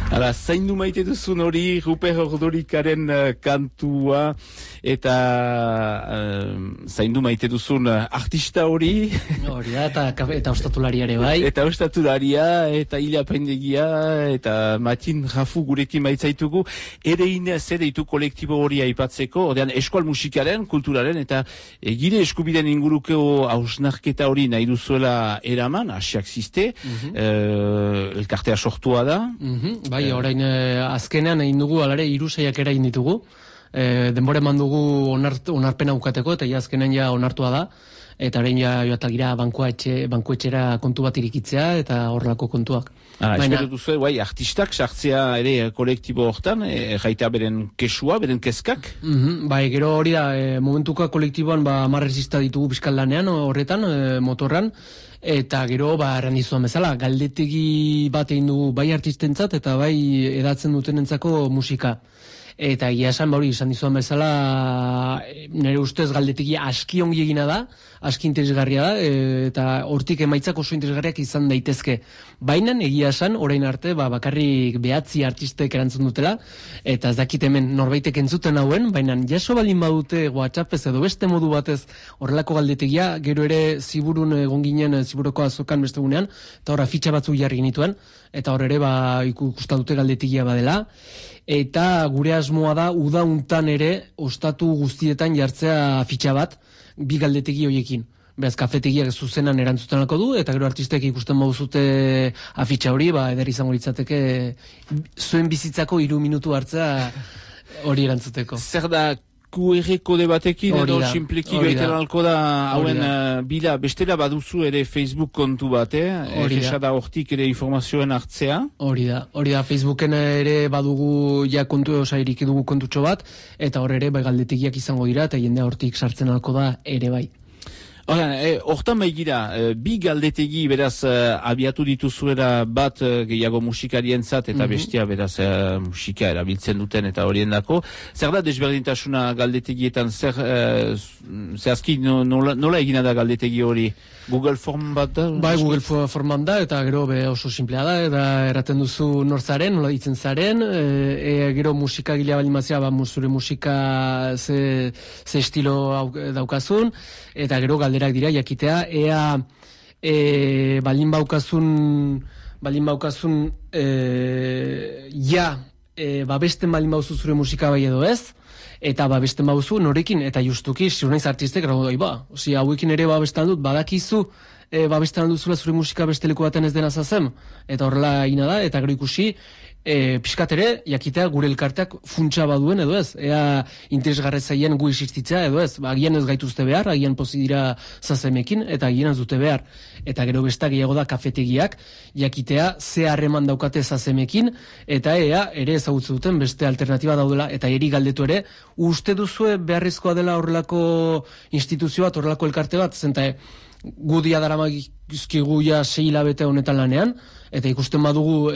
Hala, zaindu maite duzun hori, Ruper Ordorikaren kantua, eta zaindu maite duzun artista hori. Hori da, eta ostatularia ere bai. Eta ostatularia, eta Ila Paindegia, eta Matin Rafu gurekin maitzaitugu. Ere inez ditu kolektibo hori aipatzeko, ordean eskual musikaren, kulturaren, eta gire eskubiden inguruko hausnarketa hori nahi duzuela eraman, asiak ziste, elkartea sortua da. Bai, orain azkenean egin dugu, alare, 3 saiakera egin ditugu. Denbora eman dugu onarpena ukateko, eta azkenean ja onartua da. Eta orain ja joatagira bankuetxera kontu bat irikitzea, eta horrelako kontuak. Espero duzu, artistak sartzea ere kolektibo hortan, jaitea beren kesua, beren kezkak? Bai, gero hori da, momentuko kolektiboan 10 resista ditugu bizkallanean horretan, motorran, eta gero, erran dizuan bezala, galdetegi bat egin dugu bai artistentzat eta bai edatzen dutenentzako musika. Eta egia esan, izan dizuan bezala, nire ustez galdetegi aski ongi egina da, aski interesgarria da, eta hortik emaitzak oso interesgarriak izan daitezke. Baina egia esan, orain arte, bakarrik 9 artistek erantzun dutela, eta ez dakit hemen norbaitek entzuten hauen, baina jaso baldin badute WhatsAppez edo beste modu batez horrelako galdetegia, gero ere ziburun egon ginen ziburoko azokan beste gunean, eta horra fitxa batzuk jarri genituen, eta hor ere ikusta dute galdetegia badela, eta gure asmoa da uda untan ere ostatu guztietan jartzea fitxa bat 2 galdetegi horiekin. Beraz, kafetegiak zuzenan erantzutenako du, eta gero artistek ikusten baduzute afitxa hori, eder izango litzateke zuen bizitzako 3 minutu hartzea hori erantzuteko. Zer da QR kode batekin edo simpleki gaiten alko da hauen bila, bestela baduzu ere Facebook kontu bate, da hortik ere informazioen hartzea? Hori da, Facebooken ere badugu ja kontu osairik dugu kontutxo bat, eta hor ere galdetegiak izango dira, eta jende hortik sartzen alko da ere bai. Hortan baigira, 2 galdetegi beraz abiatu dituzuera bat gehiago musikarientzat eta bestia beraz musika erabiltzen duten eta horien dako. Zer da desberdintasuna galdetegietan, zehazki nola egina da galdetegi hori? Google Form bat da? Bai, Google Forman da, eta gero oso simplea da, eta erraten duzu nortzaren, nola ditzen zaren, gero musika gilea baldin mazia, zure musika ze estilo daukazun, eta gero galderak dira, jakitea, ea baldin baukazun babesten baldin bauzu zure musika bai edo ez, eta babesten bauzu norekin, eta justuki, ziur naiz artistek, hauekin ere babestan dut, badakizu babestan duzula zure musika besteleko baten ez dena zazem, eta horrela egina da, eta gero ikusi, pixkat ere, jakitea gure elkarteak funtsa baduen edo ez, ea interesgarrez zaien gu existitzea edo ez, agian ez gaituzte behar, agian pozi dira zazemekin, eta agian ez dute behar, eta gero besta gehiago da kafetegiak, jakitea ze harreman daukate zazemekin, eta ea ere ezagutze duten beste alternatiba daudela, eta eri galdetu ere, uste duzue beharrezkoa dela horrelako instituzio bat, horrelako elkarte bat, zenta gudia dara magizkigu ja 6 hilabete honetan lanean, eta ikusten badugu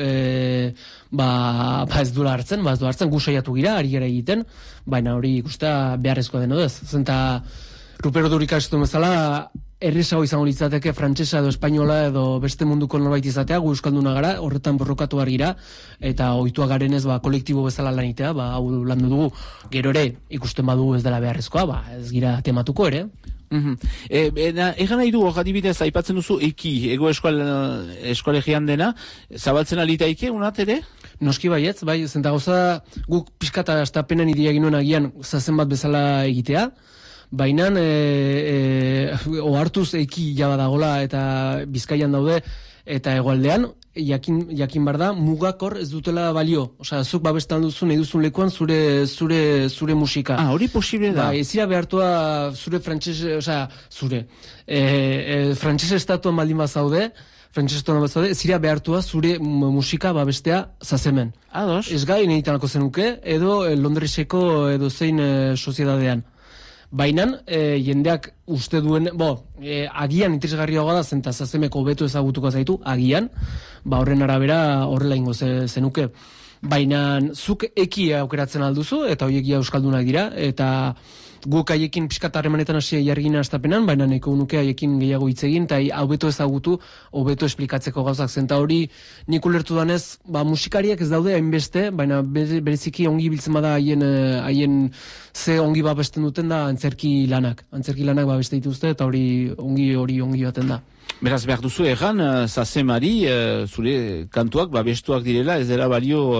ez duela hartzen, gu saiatu gira, ari gara egiten, baina hori ikustea beharrezkoa deno ez. Zenta Ruper Ordorika estu bezala, errezago izango litzateke frantsesa edo espainola edo beste munduko norbait izatea, gu euskalduna gara, horretan borrokatu behar gira, eta ohitua garenez kolektibo bezala lanitea, hau landu dugu, gero ere ikusten badugu ez dela beharrezkoa, ez gira tematuko ere. Egan nahi du, adibidez, aipatzen duzu eki, ego eskolegian dena, zabaltzen alitaike, unat ere? Noski baietz, bai, zenta gauza guk pixkata astapenen idia ginuen agian zazen bat bezala egitea, baina ohartuz eki jaba dagola eta Bizkaian daude eta hegoaldean, jakin bar da, mugakor ez dutela balio. Osea, zuk babestan duzu nahi duzun lekuan zure musika. Hori posible da. Ez zira behartua zure frantses, osea, frantses estatuan baldin bazaude, ez zira behartua zure musika babestea zazemen. Ados. Ez gai nahi tanako zenuke, edo Londreseko edo zein soziedadean. Baina, jendeak uste duen, agian interesgarriagoa da, zenta zazemeko hobeto ezagutuko zaitu, agian, horren arabera horrela ingo zenuke. Baina, zuk eki aukeratzen alduzu, eta horiek ja euskaldunak dira, eta guk haiekin pixkat harremanetan hasi jargina astapenan, baina nahiko nuke haiekin gehiago hitz egin, eta hobeto ezagutu, hobeto esplikatzeko gauzak zenta hori nik ulertu danez, musikariak ez daude hainbeste, baina bereziki ongi biltzen bada haien ze ongi babesten duten da antzerki lanak babeste dituzte, eta hori ongi baten da. Beraz, behar duzu erran, Zazemari, zure kantuak babestuak direla, ez dela balio...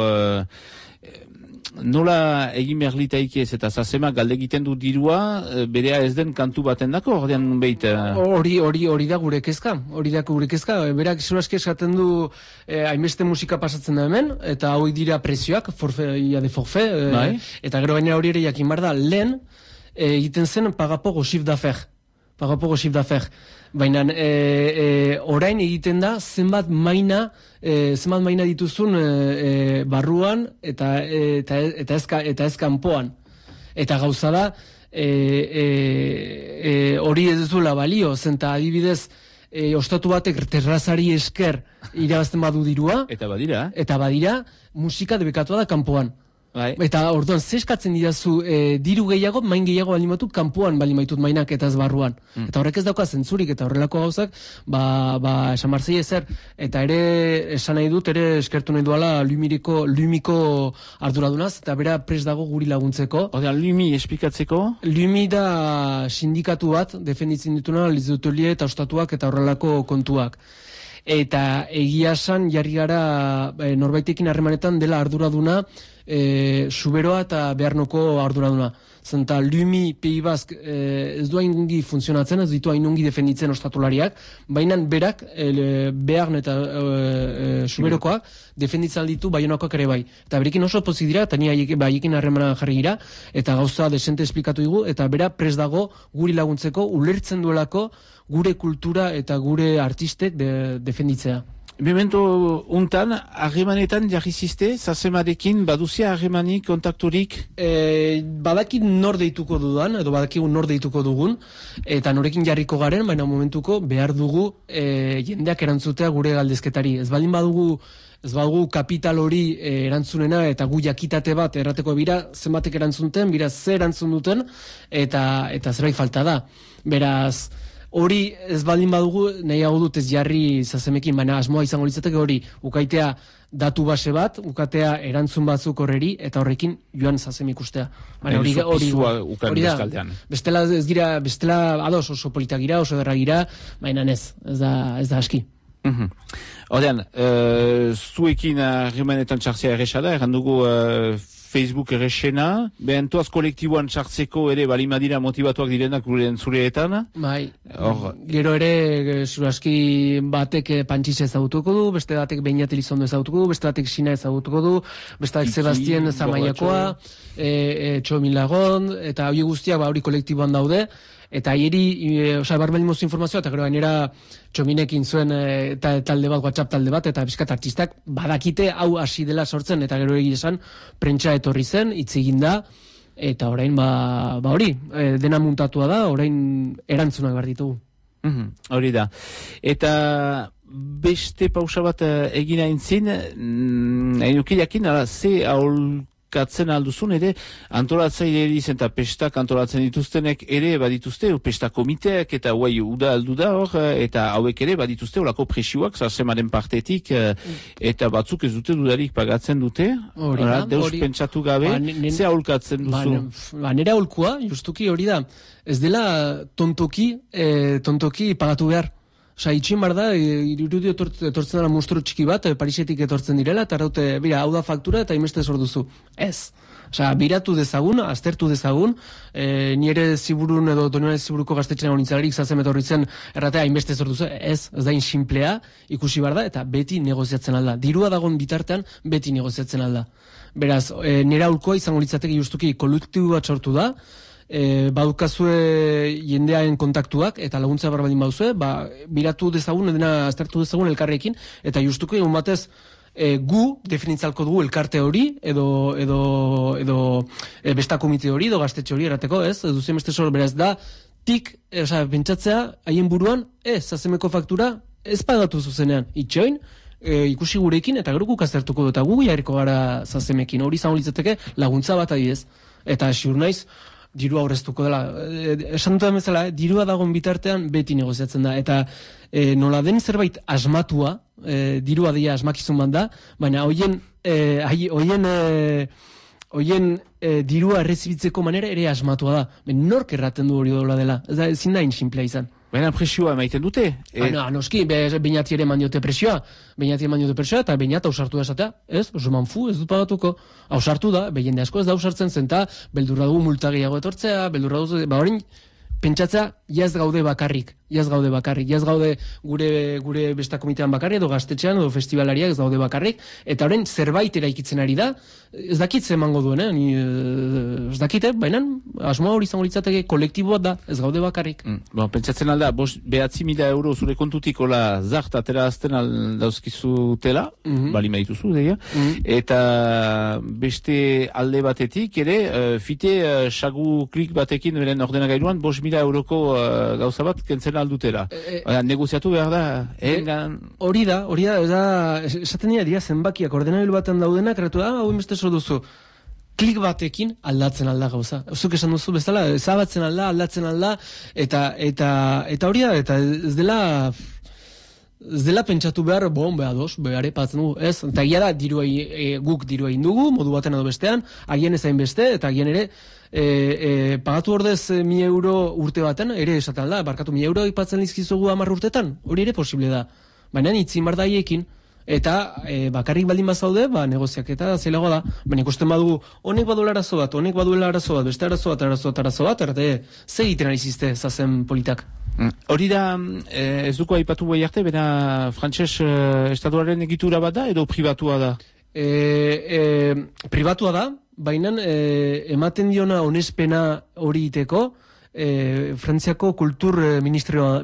nola egin behar litaik ez, eta Zazemak galde egiten du dirua, berea ez den kantu baten dako, ordean behit... Hori da gure kezka, berak zuraski esaten du hainbeste musika pasatzen da hemen, eta hoi dira prezioak, de forfe, eta gero gainera hori ere jakin bar da, lehen egiten zen pagapogo chiffre d'affaires, baina orain egiten da zenbat maina dituzun barruan eta ez kanpoan. Eta gauza da hori ez duela balio, zenta adibidez ostatu batek terrazari esker irabazten badu dirua, eta badira musika debekatua da kanpoan. Eta orduan, zeskatzen didazu diru gehiago, main gehiago balimatu, kanpoan balimaitut mainak eta ez barruan. Eta horrek ez dauka zentzurik, eta horrelako gauzak, esan marzei ezer, eta ere esan nahi dut, ere eskertu nahi duala Lumiko arduradunaz, eta bera prest dago guri laguntzeko. Odean, Lumi esplikatzeko? Lumi da sindikatu bat, defenditzen dituna, Lizutolie eta ostatuak eta horrelako kontuak. Eta egia esan jarri gara norbaitekin harremanetan dela arduraduna Suberoa eta Bearnoko arduraduna. Zenta Lumi Pei Bask ez du hainungi funtzionatzen, ez ditu hainungi defenditzen ostatulariak, baina berak Bearn eta Suberokoak defenditzen ditu Baionakoak ere bai. Eta berekin oso pozik dira, eta ni haiekin harremanan jarri gira, eta gauza desente esplikatu digu, eta bera prest dago guri laguntzeko, ulertzen duelako gure kultura eta gure artistek defenditzea. Memento untan, harremanetan jarri ziste, Zazemarekin baduzia harremanik, kontakturik? Badakit nor deituko dudan, edo badakigu nor deituko dugun, eta norekin jarriko garen, baina momentuko behar dugu jendeak erantzutea gure galdezketari. Ez badugu kapital hori erantzunena, eta gu jakitate bat errateko bira, zenbatek erantzunten, bira ze erantzun duten, eta zerbait falta da. Beraz... Hori ez baldin badugu, nahiago dut ez jarri Zazemekin, baina asmoa izango litzateke hori, ukaitea datu base bat, ukatea erantzun batzuk horreri, eta horrekin joan Zazem ikustea. Hori da, bestela ados oso politak gira, oso derra gira, baina ez da aski. Odean, zuekin harremanetan txartzea errexada, erran dugu Facebook errexena, behentuaz kolektiboan txartzeko ere balimadira motibatuak direnak zureetan? Bai, gero ere zuraski batek Pantxiz ezagutuko du, beste batek Beñat Elizondo ezagutuko du, beste batek Xina ezagutuko du, beste batek Sebastien Zamaiakoa, Txomilagon, eta hori guztiak hori kolektiboan daude, eta hieri, barbelimuz informazioa, eta gero gainera Txominekin zuen talde bat, WhatsApp talde bat, eta bizkat artistak badakite hau hasi dela sortzen, eta gero egia esan, prentsa etorri zen, hitz egin da, eta orain, hori, dena muntatua da, orain erantzunak behar ditugu. Hori da. Eta beste pausa bat egina intzin, hainukiliakin, ze aholkatzen alduzun ere, antolatzaile eta pestak antolatzen dituztenek ere badituzte, pesta komiteak eta guai uda aldu da hor, eta hauek ere badituzte olako presioak Zazemaren partetik, eta batzuk ez dute dudarik pagatzen dute, deus pentsatu gabe, ze aholkatzen duzu? Nera aholkua, justuki hori da, ez dela tontoki pagatu behar. Itxin bar da, irudi etortzen dara monstru txiki bat, Parisetik etortzen direla, eta raute, hau da faktura eta imeste zor duzu. Ez. Biratu dezagun, aztertu dezagun, nire ziburun edo Donibane ziburuko gaztetxean honintzagarik Zazem etorritzen erratea hainbeste zor duzu. Ez da insimplea, ikusi bar da, eta beti negoziatzen alda. Dirua dagoen bitartean, beti negoziatzen alda. Beraz, nire aholkoa izango litzateke justuki kolektibo bat sortu da, badukazue jendearen kontaktuak eta laguntza barbadin baduzue, biratu dezagun, edena aztertu dezagun elkarrekin, eta justuko egun batez gu definitzalko dugu elkarte hori, edo besta komite hori, edo gaztetxe hori erateko, ez? Duzien beste sor, beraz da, pentsatzea, haien buruan, Zazemeko faktura, ez pagatu zuzenean, itxoin, ikusi gurekin, eta gero guk aztertuko dut, eta gu jarriko gara Zazemekin, hori izango litzateke laguntza bat adidez. Eta siur naiz, dirua aurreztuko dela. Esan dutan bezala, dirua dagoen bitartean beti negoziatzen da. Eta nola den zerbait asmatua, dirua dia asmakizun bat da, baina hoien dirua errezibitzeko manera ere asmatua da. Nork erraten du hori dola dela. Ezin da sinplea izan. Baina presioa emaiten dute? Noski, Beñati ere eman diote presioa. Beñati eman diote presioa eta Beñat ausartu da esatea. Ez, oso manfu, ez dut pagatuko. Ausartu da, jende asko ez da ausartzen zenta, beldurra dugu multa gehiago etortzea, beldurra dugu, orain, pentsatzea, jaz gaude bakarrik. Jaz gaude gure besta komitean bakarrik, edo gaztetxean, edo festivalariak ez gaude bakarrik, eta orain zerbait eraikitzen ari da, ez dakit ze emango duen, ez dakit, baina asmoa hori izango litzateke kolektiboa da, ez gaude bakarrik. Pentsatzen alda, 9.000 euro zure kontutikola zart atera azten aldauzkizutela, bali maituzu, deia, eta beste alde batetik, ere, fite sagu klik batekin beren ordenagailuan 5.000 euroko gauza bat kentzen aldutera. Negoziatu behar da, Hori da, esaten dira zenbakiak ordenagailu baten daudenak, erratu da, hau inbeste duzu, klik batekin aldatzen alda gauza. Zuk esan duzu bezala, ezabatzen aldatzen alda, eta hori da, eta ez dela pentsatu behar, behar patzen dugu, ez? Eta egia da, guk dirua indugu, modu baten edo bestean, agian ezain beste, eta agian ere, pagatu ordez 1.000 euro urte baten, ere esaten da, barkatu 1.000 euro ipatzen lizkizugu 10 urtetan, hori ere posible da. Baina itzin bar da haiekin, eta bakarrik baldin bazaude, negoziak eta zelagoa da. Baina ikusten badugu, honek baduela arazo bat, beste arazo bat, erte, ze egiten ari zizte zazen politak. Hori da, ez duko aipatu bai arte, bena frantses estatuaren egitura bat da, edo privatua da? Privatua da, baina ematen diona onespena hori iteko, Frantziako kultur ministerioa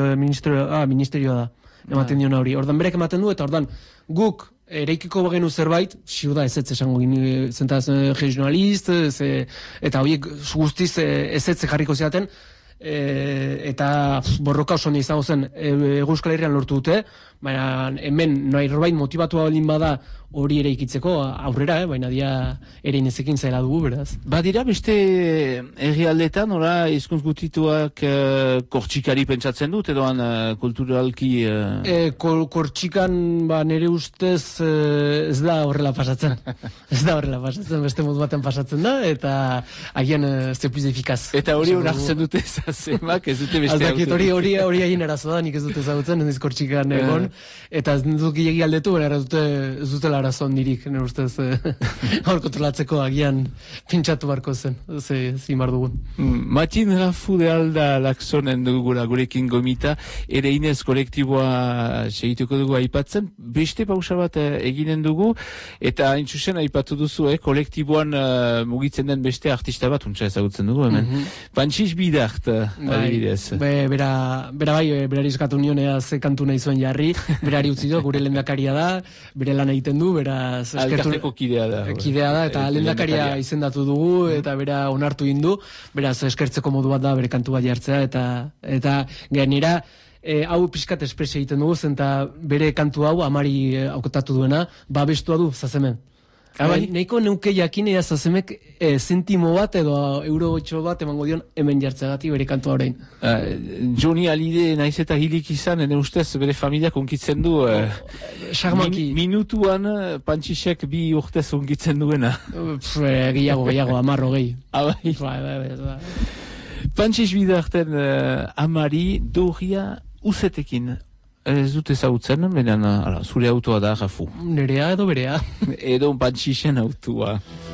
da. Ematen diona hori. Ordan berek ematen du, eta ordan guk ereikiko bagenu zerbait, ziu da ezetz esango gini, zentaz regionalist, eta horiek guztiz ezetz jarriko ziaten, eta borroka oso izango zen Euskal Herrian lortu dute, baina hemen norbait motibatua baldin bada hori ere ikitzeko aurrera, baina dia ere inezekin zaila dugu, beraz. Badira beste herrialdetan, ora hizkuntz gutituak kortxikari pentsatzen dut, edoan kulturalki... Kortxikan nire ustez ez da horrela pasatzen. Beste modu baten pasatzen da, eta agian ze plus efikaz. Eta hori hartzen dute zazemak, ez dute beste hau. Hori haien arazo da, nik ez dute ezagutzen, ez kortxikan egon, eta ez dut gilegi aldetu, ez dutela arazo handirik, nire ustez hor kontrolatzeko agian pentsatu barko zen, zimar dugun. Matin Rafu de Alda Laksonen dugula gurekin gomita, ere Inez kolektiboa segituko dugu aipatzen, beste pausa bat eginen dugu, eta intzusen aipatu duzu, kolektiboan mugitzen den beste artista bat, untsa ezagutzen dugu, hemen. Pantxiz Bidart, adibidez. Berari eskatu nionea ze kantu nahi zuen jarri, berari utzi do, gure lehendakaria da, bere lan egiten du, beraz... Elkarteko kidea da. Kidea da, eta lehendakaria izendatu dugu, eta bera onartu indu, beraz eskertzeko modu bat da, bere kantu bat jartzea, eta gainera, hau pixkat espresia egiten dugu, zenta bere kantu hau, amari aukotatu duena, babestua du, zazemen. Nahiko neuke jakinea zazemek zentimo bat edo euro 8 bat emango dion hemen jartzegati bere kantua orain. Johnny Hallyday naiz eta hilik izan, ene ustez bere familiak unkitzen du minutuan Pantxixek 2 urtez unkitzen duena. Gehiago, 10 Pantxix Bidarten amari Doria Uzetekin. Ez dut ezagutzen, benen zure autoa da, Rafu. Nerea edo berea. Edo Pantxixen autoa.